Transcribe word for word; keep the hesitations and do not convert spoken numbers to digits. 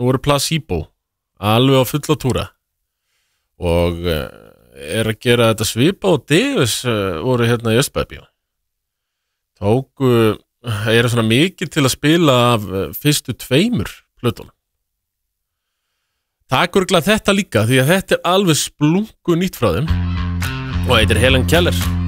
nú eru Placebo alveg á fulla túra og er að gera þetta svipa og Davis voru hérna í Östbæbíó tóku eru svona mikið til að spila af fyrstu tveimur plötunum takk örugglega þetta líka því að þetta er alveg splungu nýtt frá þeim og heitir Helen Keller